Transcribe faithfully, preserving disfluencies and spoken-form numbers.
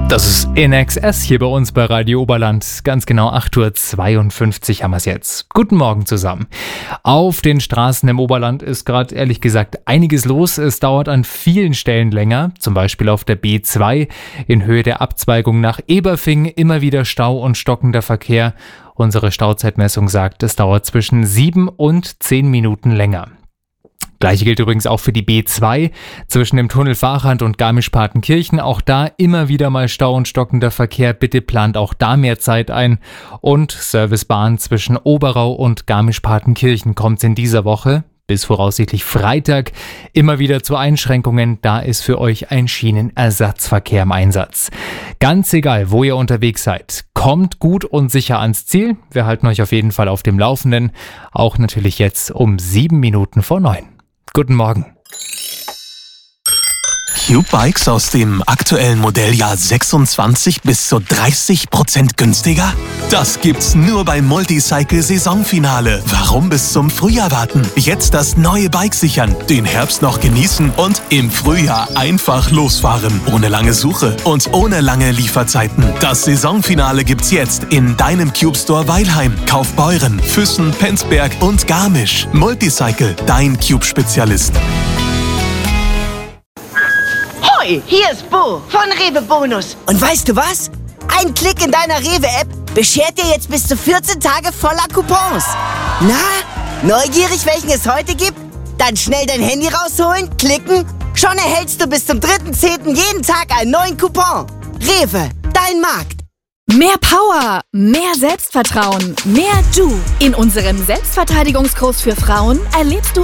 Das ist In Excess hier bei uns bei Radio Oberland. Ganz genau acht Uhr zweiundfünfzig haben wir es jetzt. Guten Morgen zusammen. Auf den Straßen im Oberland ist gerade ehrlich gesagt einiges los. Es dauert an vielen Stellen länger, zum Beispiel auf der B zwei in Höhe der Abzweigung nach Eberfing. Immer wieder Stau und stockender Verkehr. Unsere Stauzeitmessung sagt, es dauert zwischen sieben und zehn Minuten länger. Gleiche gilt übrigens auch für die B zwei zwischen dem Tunnel Fahrrad und Garmisch-Partenkirchen. Auch da immer wieder mal Stau und stockender Verkehr. Bitte plant auch da mehr Zeit ein. Und Servicebahn zwischen Oberau und Garmisch-Partenkirchen kommt in dieser Woche bis voraussichtlich Freitag immer wieder zu Einschränkungen. Da ist für euch ein Schienenersatzverkehr im Einsatz. Ganz egal, wo ihr unterwegs seid, kommt gut und sicher ans Ziel. Wir halten euch auf jeden Fall auf dem Laufenden. Auch natürlich jetzt um sieben Minuten vor neun. Guten Morgen. Cube Bikes aus dem aktuellen Modelljahr sechsundzwanzig bis zu dreißig Prozent günstiger? Das gibt's nur beim Multicycle Saisonfinale. Warum bis zum Frühjahr warten? Jetzt das neue Bike sichern, den Herbst noch genießen und im Frühjahr einfach losfahren. Ohne lange Suche und ohne lange Lieferzeiten. Das Saisonfinale gibt's jetzt in deinem Cube Store Weilheim, Kaufbeuren, Füssen, Penzberg und Garmisch. Multicycle, dein Cube-Spezialist. Hier ist Bo von Rewe Bonus. Und weißt du was? Ein Klick in deiner Rewe-App beschert dir jetzt bis zu vierzehn Tage voller Coupons. Na, neugierig, welchen es heute gibt? Dann schnell dein Handy rausholen, klicken. Schon erhältst du bis zum dritten zehnten jeden Tag einen neuen Coupon. Rewe, dein Markt. Mehr Power, mehr Selbstvertrauen, mehr Du. In unserem Selbstverteidigungskurs für Frauen erlebst du